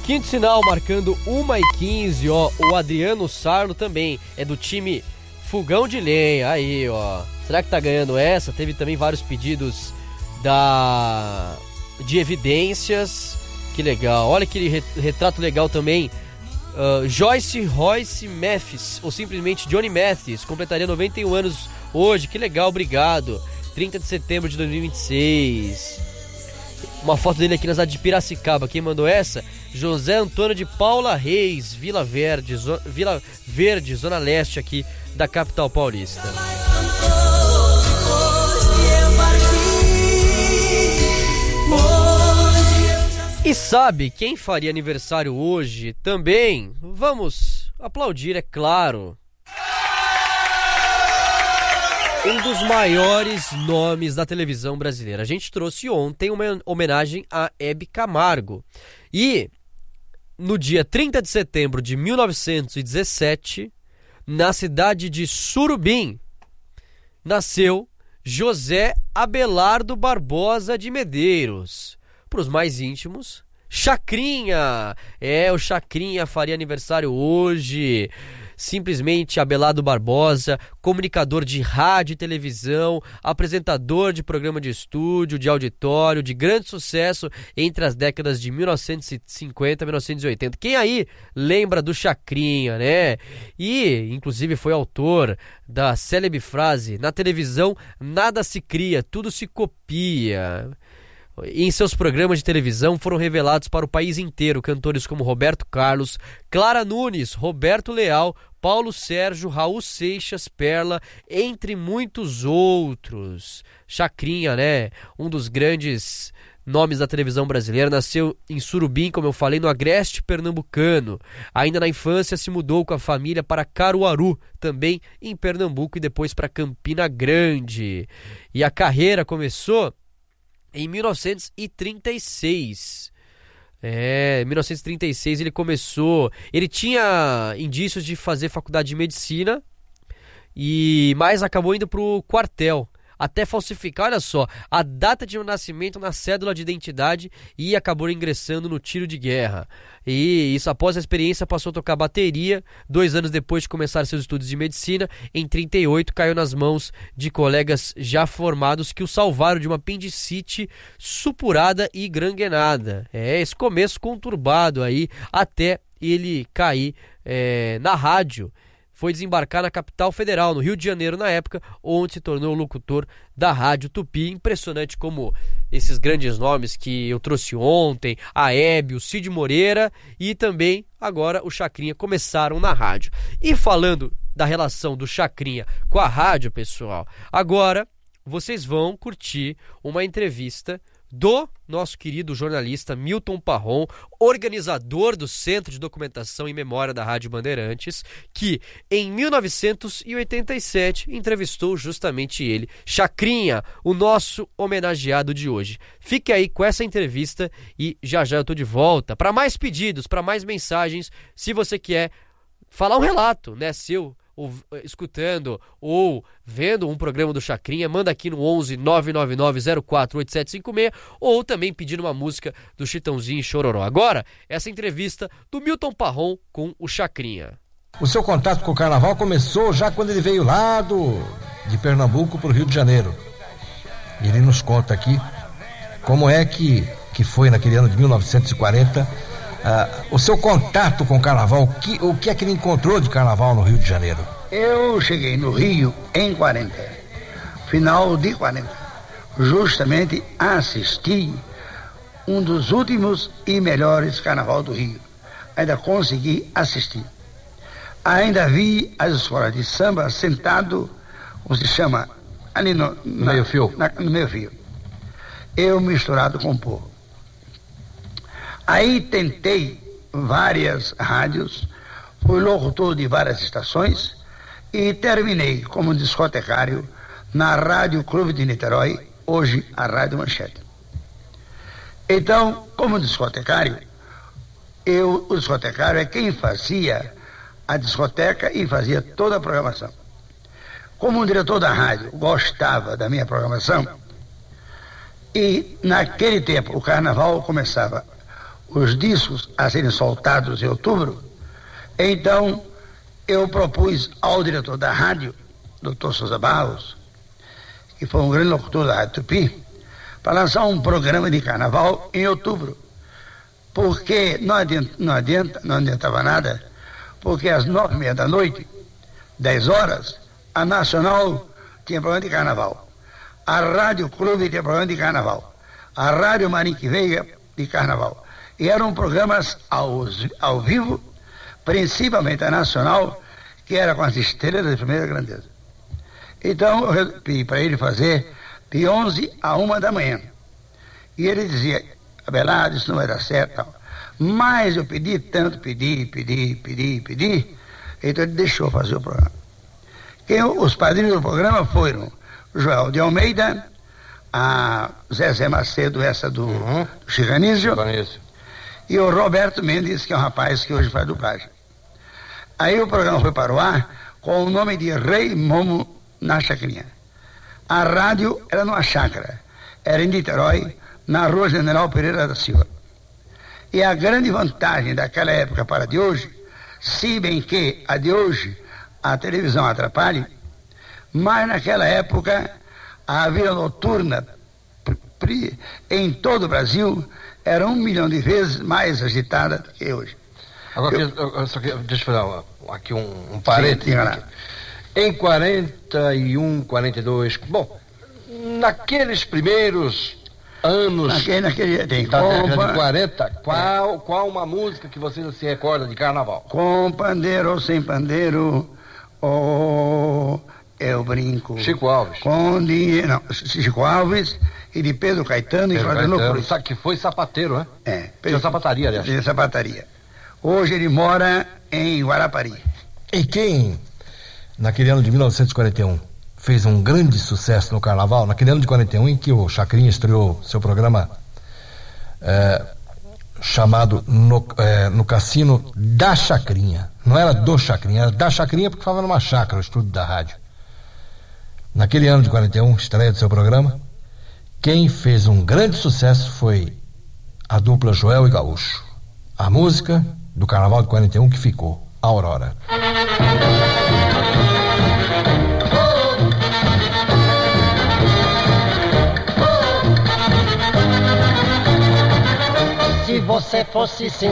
Quinto sinal, marcando 1h15, ó. O Adriano Sarlo também é do time Fogão de Lenha. Aí, ó. Será que tá ganhando essa? Teve também vários pedidos de evidências. Que legal. Olha que retrato legal também. Joyce Royce Mathis, ou simplesmente Johnny Mathis, completaria 91 anos hoje. Que legal, obrigado. 30 de setembro de 2026. Uma foto dele aqui na cidade de Piracicaba. Quem mandou essa? José Antônio de Paula Reis, Vila Verde, Zona Leste aqui da capital paulista. E sabe quem faria aniversário hoje também? Vamos aplaudir, é claro. Um dos maiores nomes da televisão brasileira. A gente trouxe ontem uma homenagem a Hebe Camargo. E no dia 30 de setembro de 1917, na cidade de Surubim, nasceu José Abelardo Barbosa de Medeiros. Para os mais íntimos, Chacrinha. O Chacrinha faria aniversário hoje. Simplesmente Abelardo Barbosa, comunicador de rádio e televisão, apresentador de programa de estúdio, de auditório, de grande sucesso entre as décadas de 1950 e 1980. Quem aí lembra do Chacrinha, né? E, inclusive, foi autor da célebre frase: na televisão nada se cria, tudo se copia. Em seus programas de televisão foram revelados para o país inteiro cantores como Roberto Carlos, Clara Nunes, Roberto Leal, Paulo Sérgio, Raul Seixas, Perla, entre muitos outros. Chacrinha, né? Um dos grandes nomes da televisão brasileira, nasceu em Surubim, como eu falei, no agreste pernambucano. Ainda na infância se mudou com a família para Caruaru, também em Pernambuco, e depois para Campina Grande. E a carreira começou em 1936. Em 1936 ele começou. Ele tinha indícios de fazer faculdade de medicina, mas acabou indo pro quartel, até falsificar, olha só, a data de nascimento na cédula de identidade, e acabou ingressando no tiro de guerra. E isso, após a experiência, passou a tocar bateria. 2 anos depois de começar seus estudos de medicina, em 38, caiu nas mãos de colegas já formados que o salvaram de uma apendicite supurada e granguenada. Esse começo conturbado aí, até ele cair na rádio. Foi desembarcar na capital federal, no Rio de Janeiro, na época, onde se tornou locutor da Rádio Tupi. Impressionante como esses grandes nomes que eu trouxe ontem, a Hebe, o Cid Moreira e também agora o Chacrinha, começaram na rádio. E falando da relação do Chacrinha com a rádio, pessoal, agora vocês vão curtir uma entrevista do nosso querido jornalista Milton Parron, organizador do Centro de Documentação e Memória da Rádio Bandeirantes, que em 1987 entrevistou justamente ele, Chacrinha, o nosso homenageado de hoje. Fique aí com essa entrevista e já eu tô de volta para mais pedidos, para mais mensagens. Se você quer falar um relato, né, seu, ou escutando ou vendo um programa do Chacrinha, manda aqui no 11 999 04 8756, ou também pedindo uma música do Chitãozinho e Chororó. Agora, essa entrevista do Milton Parron com o Chacrinha. O seu contato com o carnaval começou já quando ele veio lá de Pernambuco para o Rio de Janeiro. Ele nos conta aqui como é que foi naquele ano de 1940, o seu contato com o carnaval. O que é que ele encontrou de carnaval no Rio de Janeiro? Eu cheguei no Rio em 40, final de 40, justamente assisti um dos últimos e melhores carnaval do Rio. Ainda consegui assistir. Ainda vi as escolas de samba sentado, como se chama, ali no meio-fio. No meio-fio. Eu misturado com o povo. Aí tentei várias rádios, fui locutor de várias estações e terminei como discotecário na Rádio Clube de Niterói, hoje a Rádio Manchete. Então, como discotecário, o discotecário é quem fazia a discoteca e fazia toda a programação. Como o diretor da rádio gostava da minha programação, e naquele tempo o carnaval começava os discos a serem soltados em outubro, então eu propus ao diretor da rádio, Dr. Souza Barros, que foi um grande locutor da Rádio Tupi, para lançar um programa de carnaval em outubro. Porque não adiantava nada, porque às 9h30 da noite, 10 horas, a Nacional tinha programa de carnaval. A Rádio Clube tinha programa de carnaval. A Rádio Marique Veiga de carnaval. E eram programas ao vivo, principalmente a Nacional, que era com as estrelas de primeira grandeza. Então eu pedi para ele fazer de 11 a 1 da manhã. E ele dizia: Abelardo, isso não vai dar certo, tal. Mas eu pedi tanto, pedi, então ele deixou fazer o programa. Os padrinhos do programa foram Joel de Almeida, a Zezé Macedo, essa do Chicanísio, e o Roberto Mendes, que é um rapaz que hoje faz dublagem. Aí o programa foi para o ar com o nome de Rei Momo na Chacrinha. A rádio era numa chácara, era em Niterói, na Rua General Pereira da Silva. E a grande vantagem daquela época para a de hoje, se bem que a de hoje a televisão atrapalhe, mas naquela época a vida noturna em todo o Brasil era 1 milhão de vezes mais agitada do que hoje. Agora, deixa eu fazer aqui um parênteses. Em 41, 42, bom, naqueles primeiros anos da década de 40, qual uma música que você se recorda de carnaval? Com pandeiro ou sem pandeiro, eu brinco. Chico Alves. Chico Alves e de Pedro Caetano e Floriano Cruz. Que foi sapateiro, né? Tinha sapataria, aliás. Tinha sapataria. Hoje ele mora em Guarapari. E quem, naquele ano de 1941, fez um grande sucesso no carnaval, naquele ano de 41 em que o Chacrinha estreou seu programa chamado no Cassino da Chacrinha. Não era do Chacrinha, era da Chacrinha porque falava numa chácara, o estúdio da rádio. Naquele ano de 41, estreia do seu programa, quem fez um grande sucesso foi a dupla Joel e Gaúcho. A música do carnaval de 41 que ficou, Aurora. Se você fosse